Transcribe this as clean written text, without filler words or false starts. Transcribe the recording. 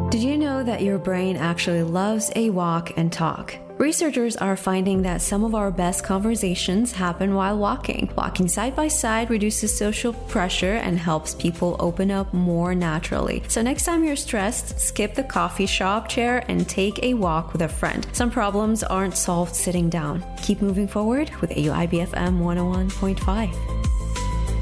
Did you know that your brain actually loves a walk and talk? Researchers are finding that some of our best conversations happen while walking. Walking side by side reduces social pressure and helps people open up more naturally. So next time you're stressed, skip the coffee shop chair and take a walk with a friend. Some problems aren't solved sitting down. Keep moving forward with AUIBFM 101.5.